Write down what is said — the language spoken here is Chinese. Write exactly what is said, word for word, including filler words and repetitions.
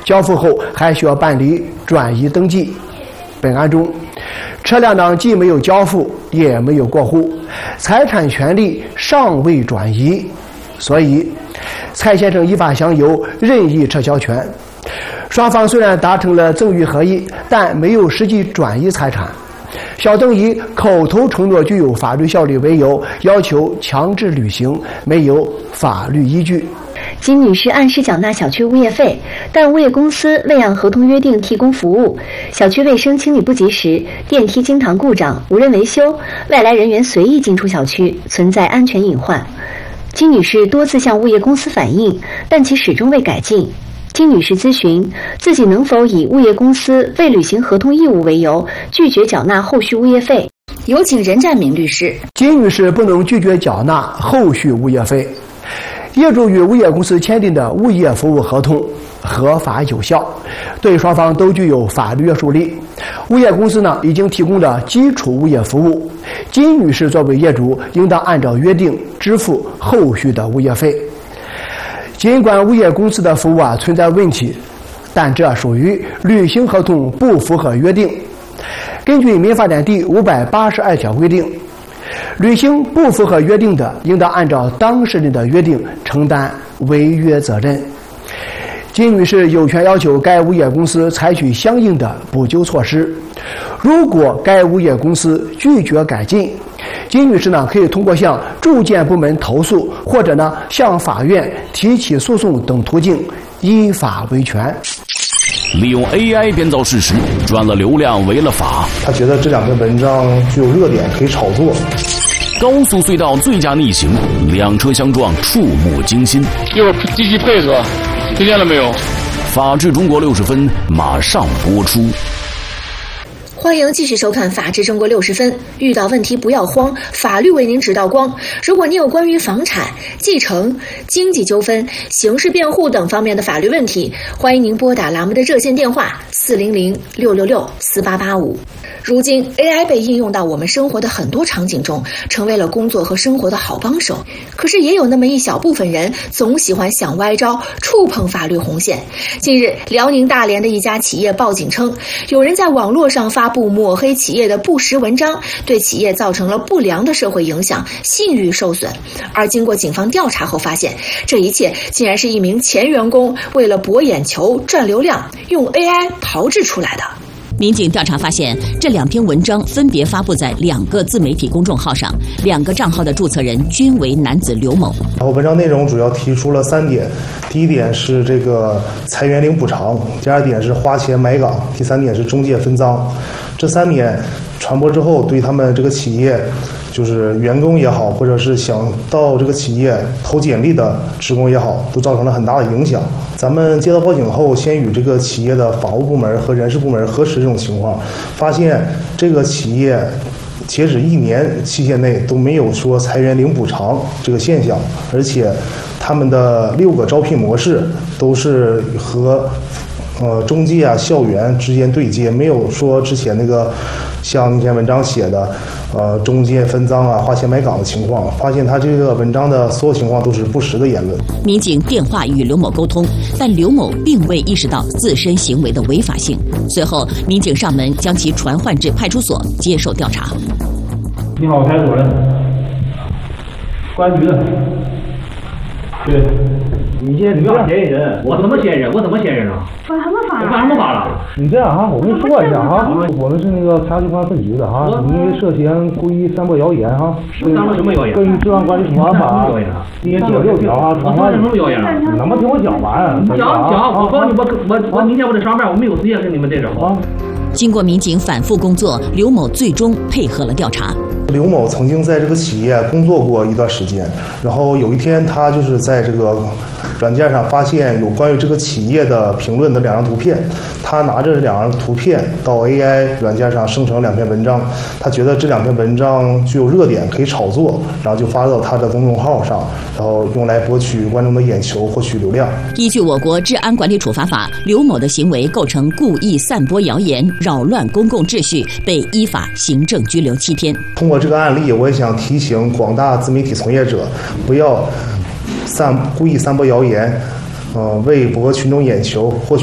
交付后还需要办理转移登记。本案中，车辆呢既没有交付，也没有过户，财产权利尚未转移，所以蔡先生依法享有任意撤销权。双方虽然达成了赠与合议，但没有实际转移财产。小邓以口头承诺具有法律效力为由，要求强制履行，没有法律依据。 金女士按时缴纳小区物业费，但物业公司未按合同约定提供服务，小区卫生清理不及时，电梯经常故障、无人维修，外来人员随意进出小区，存在安全隐患。金女士多次向物业公司反映，但其始终未改进。金女士咨询自己能否以物业公司未履行合同义务为由，拒绝缴纳后续物业费。有请任占明律师。 金女士不能拒绝缴纳后续物业费。业主与物业公司签订的物业服务合同合法有效，对双方都具有法律约束力。物业公司呢已经提供了基础物业服务，金女士作为业主，应当按照约定支付后续的物业费。尽管物业公司的服务啊存在问题，但这属于履行合同不符合约定。根据民法典第五百八十二条规定，履行不符合约定的，应当按照当事人的约定承担违约责任。金女士有权要求该物业公司采取相应的补救措施。如果该物业公司拒绝改进，金女士呢可以通过向住建部门投诉，或者呢向法院提起诉讼等途径依法维权。 利用 A I 编造事实，赚了流量，违了法。 他觉得这两篇文章具有热点，可以炒作。 高速隧道醉驾逆行，两车相撞，触目惊心。 一会儿积极配合，听见了没有？ 法治中国六十分马上播出。 欢迎继续收看《法治中国六十分》，遇到问题不要慌，法律为您指道光。如果你有关于房产、继承、经济纠纷、刑事辩护等方面的法律问题，欢迎您拨打栏目的热线电话四零零六六六四八八五。如今 A I 被应用到我们生活的很多场景中，成为了工作和生活的好帮手。可是也有那么一小部分人总喜欢想歪招，触碰法律红线。近日，辽宁大连的一家企业报警称，有人在网络上发布抹黑企业的不实文章，对企业造成了不良的社会影响，信誉受损。而经过警方调查后发现，这一切竟然是一名前员工为了博眼球、赚流量，用 A I 炮制出来的。 民警调查发现，这两篇文章分别发布在两个自媒体公众号上，两个账号的注册人均为男子刘某。 然后文章内容主要提出了三点：第一点是这个裁员零补偿，第二点是花钱买岗，第三点是中介分赃。这三点传播之后，对他们这个企业，就是员工也好，或者是想到这个企业投简历的职工也好，都造成了很大的影响。咱们接到报警后，先与这个企业的法务部门和人事部门核实这种情况，发现这个企业截止一年期限内都没有说裁员零补偿这个现象，而且他们的六个招聘模式都是和呃，中介啊、校园之间对接，没有说之前那个像那篇文章写的，呃，中介分赃啊、花钱买岗的情况。发现他这个文章的所有情况都是不实的言论。 民警电话与刘某沟通，但刘某并未意识到自身行为的违法性。随后，民警上门将其传唤至派出所接受调查。 你好，派出所人，公安局的。对， 你现在不要嫌疑人，我怎么嫌疑人？我怎么嫌疑人啊？ 犯什么法了？ 我犯什么法了？ 你这样哈，我跟你说一下哈，我们是那个查处公安分局的哈，你因为涉嫌故意散播谣言哈， 散播什么谣言？ 根据《治安管理处罚法》第九十六条啊， 我说什么谣言了？ 你能不能听我讲完？ 讲讲，我告诉你，我我我明天我在上班，我没有时间跟你们在这啊。 经过民警反复工作，刘某最终配合了调查。 刘某曾经在这个企业工作过一段时间，然后有一天他就是在这个软件上发现有关于这个企业的评论的两张图片，他拿着两张图片到 A I 软件上生成两篇文章，他觉得这两篇文章具有热点，可以炒作，然后就发到他的公众号上，然后用来博取观众的眼球，获取流量。 依据我国治安管理处罚法，刘某的行为构成故意散播谣言，扰乱公共秩序，被依法行政拘留七天。 通过这个案例，我也想提醒广大自媒体从业者，不要散故意散播谣言，呃，为博群众眼球，获取